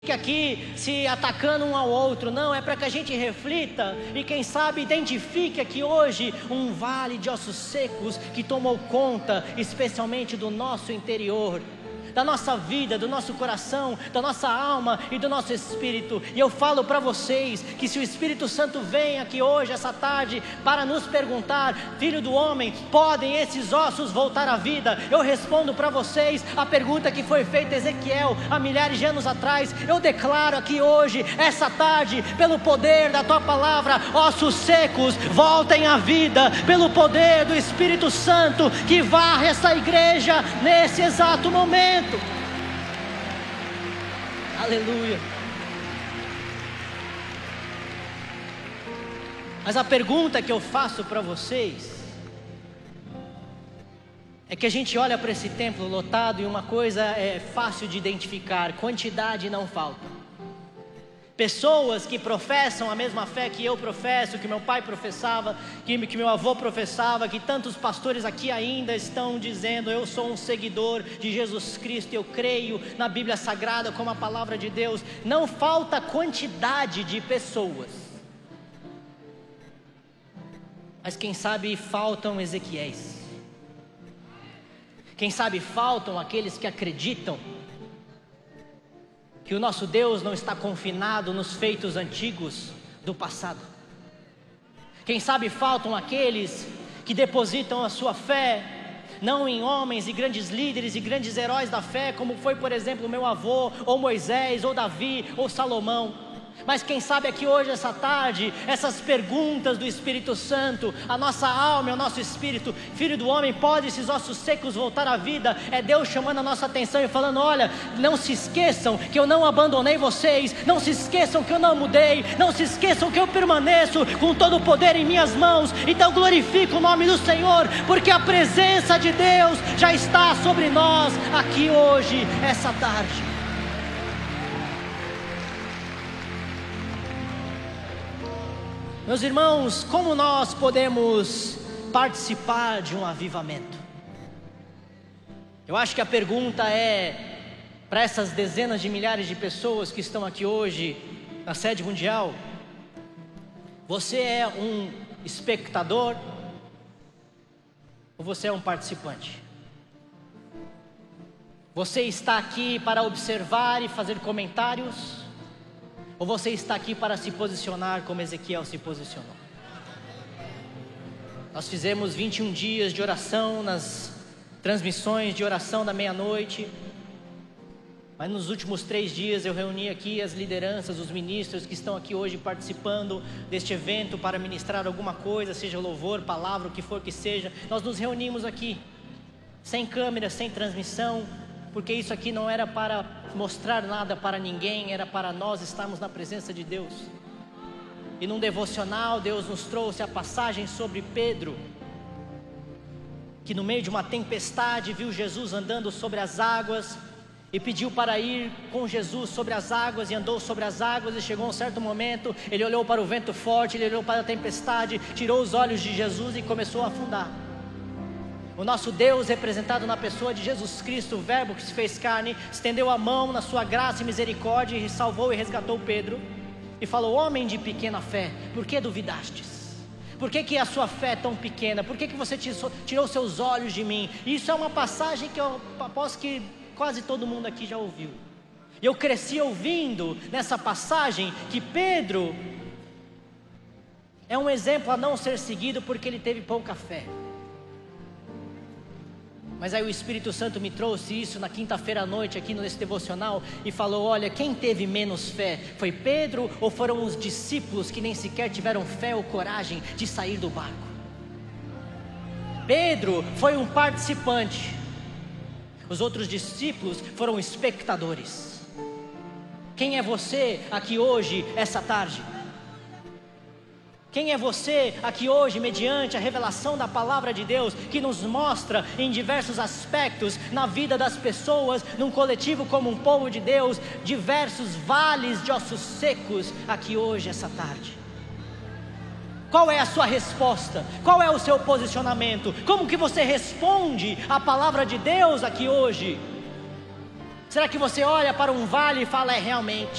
aqui se atacando um ao outro, não, é para que a gente reflita e quem sabe identifique aqui hoje um vale de ossos secos que tomou conta especialmente do nosso interior, da nossa vida, do nosso coração, da nossa alma e do nosso espírito. E eu falo para vocês que se o Espírito Santo vem aqui hoje, essa tarde, para nos perguntar: filho do homem, podem esses ossos voltar à vida? Eu respondo para vocês a pergunta que foi feita a Ezequiel há milhares de anos atrás. Eu declaro aqui hoje, essa tarde, pelo poder da tua palavra, ossos secos voltem à vida, pelo poder do Espírito Santo que varre essa igreja nesse exato momento. Aleluia. Mas a pergunta que eu faço para vocês é que a gente olha para esse templo lotado e uma coisa é fácil de identificar: quantidade não falta. Pessoas que professam a mesma fé que eu professo, que meu pai professava, que meu avô professava, que tantos pastores aqui ainda estão dizendo: eu sou um seguidor de Jesus Cristo, eu creio na Bíblia Sagrada como a palavra de Deus. Não falta quantidade de pessoas, mas quem sabe faltam Ezequiéis, quem sabe faltam aqueles que acreditam que o nosso Deus não está confinado nos feitos antigos do passado. Quem sabe faltam aqueles que depositam a sua fé não em homens e grandes líderes e grandes heróis da fé, como foi, por exemplo, meu avô, ou Moisés, ou Davi, ou Salomão. Mas quem sabe aqui hoje, essa tarde, essas perguntas do Espírito Santo, a nossa alma e o nosso espírito: filho do homem, pode esses ossos secos voltar à vida? É Deus chamando a nossa atenção e falando: olha, não se esqueçam que eu não abandonei vocês, não se esqueçam que eu não mudei, não se esqueçam que eu permaneço com todo o poder em minhas mãos. Então glorifica o nome do Senhor, porque a presença de Deus já está sobre nós aqui hoje, essa tarde. Meus irmãos, como nós podemos participar de um avivamento? Eu acho que a pergunta é para essas dezenas de milhares de pessoas que estão aqui hoje na sede mundial: você é um espectador ou você é um participante? Você está aqui para observar e fazer comentários, ou você está aqui para se posicionar como Ezequiel se posicionou? Nós fizemos 21 dias de oração nas transmissões de oração da meia-noite, mas nos últimos 3 dias eu reuni aqui as lideranças, os ministros que estão aqui hoje participando deste evento para ministrar alguma coisa, seja louvor, palavra, o que for que seja. Nós nos reunimos aqui, sem câmera, sem transmissão, porque isso aqui não era para mostrar nada para ninguém, era para nós estarmos na presença de Deus. E num devocional Deus nos trouxe a passagem sobre Pedro, que no meio de uma tempestade viu Jesus andando sobre as águas e pediu para ir com Jesus sobre as águas, e andou sobre as águas, e chegou um certo momento, ele olhou para o vento forte, ele olhou para a tempestade, tirou os olhos de Jesus e começou a afundar. O nosso Deus, representado na pessoa de Jesus Cristo, o verbo que se fez carne, estendeu a mão na sua graça e misericórdia e salvou e resgatou Pedro, e falou: homem de pequena fé, por que duvidastes? Por que a sua fé é tão pequena? Por que você tirou seus olhos de mim? Isso é uma passagem que eu aposto que quase todo mundo aqui já ouviu. Eu cresci ouvindo nessa passagem que Pedro é um exemplo a não ser seguido porque ele teve pouca fé. Mas aí o Espírito Santo me trouxe isso na quinta-feira à noite aqui nesse devocional e falou: olha, quem teve menos fé? Foi Pedro ou foram os discípulos que nem sequer tiveram fé ou coragem de sair do barco? Pedro foi um participante, os outros discípulos foram espectadores. Quem é você aqui hoje, essa tarde? Quem é você aqui hoje, mediante a revelação da palavra de Deus, que nos mostra em diversos aspectos, na vida das pessoas, num coletivo como um povo de Deus, diversos vales de ossos secos aqui hoje, essa tarde? Qual é a sua resposta? Qual é o seu posicionamento? Como que você responde à palavra de Deus aqui hoje? Será que você olha para um vale e fala, é realmente